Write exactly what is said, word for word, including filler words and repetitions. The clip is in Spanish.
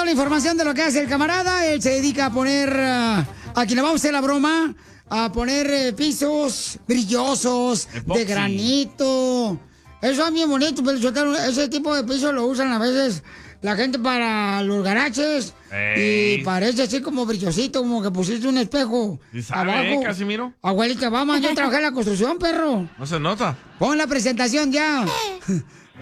toda la información de lo que hace el camarada. Él se dedica a poner, uh, a quien le vamos a hacer la broma, a poner eh, pisos brillosos, Epoxy. de granito. Eso es bien bonito, pero ese tipo de pisos lo usan a veces la gente para los garajes. Ey. Y parece así como brillosito, como que pusiste un espejo ¿Y sabe, abajo. eh, Casimiro? Abuelita, vamos, yo trabajé en la construcción, perro. No se nota. Pon la presentación ya.